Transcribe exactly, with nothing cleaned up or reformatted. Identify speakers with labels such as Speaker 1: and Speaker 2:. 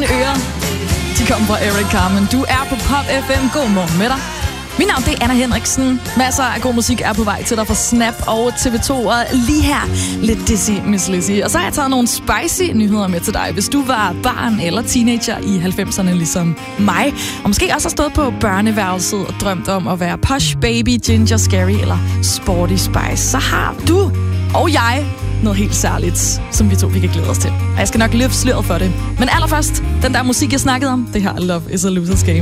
Speaker 1: dine ører. De kommer fra Eric Carmen. Du er på Pop F M. God morgen med dig. Mit navn det er Anna Henriksen. Masser af god musik er på vej til dig fra Snap og T V to. Og lige her, lidt Dizzy Miss Lizzy. Og så har jeg taget nogle spicy nyheder med til dig, hvis du var barn eller teenager i halvfemserne ligesom mig. Og måske også har stået på børneværelset og drømt om at være Posh Baby, Ginger Scary eller Sporty Spice. Så har du og jeg noget helt særligt, som vi to vi kan glæde os til. Og jeg skal nok løfte sløret for det. Men allerførst, den der musik, jeg snakkede om, det her Love is a Loser's Game.